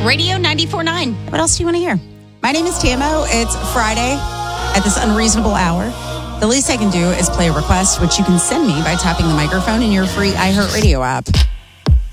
Radio 94.9. What else do you want to hear? My name is Tamo. It's Friday at this unreasonable hour. The least I can do is play a request, which you can send me by tapping the microphone in your free iHeartRadio app.